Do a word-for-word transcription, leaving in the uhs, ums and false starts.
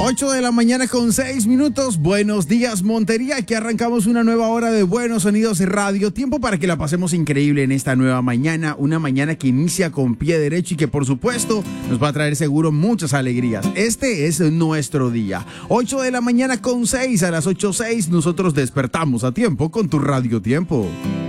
ocho de la mañana con seis minutos. Buenos días, Montería. Aquí arrancamos una nueva hora de Buenos Sonidos Radio. Tiempo para que la pasemos increíble en esta nueva mañana. Una mañana que inicia con pie derecho y que, por supuesto, nos va a traer seguro muchas alegrías. Este es nuestro día. ocho de la mañana con seis. A las ocho seis nosotros despertamos a tiempo con tu Radio Tiempo.